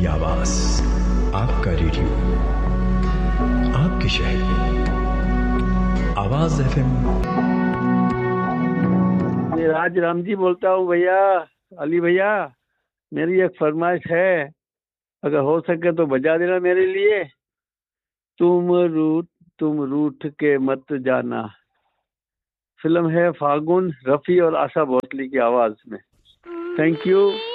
की आवाज, आपका रेडियो, आपके शहर, आवाज FM। मैं राज राम जी बोलता हूँ भैया, अली भैया। मेरी एक फरमाइश है, अगर हो सके तो बजा देना मेरे लिए। तुम रूठ के मत जाना। फिल्म है फागुन, रफ़ी और आशा भोसले की आवाज में। Thank you.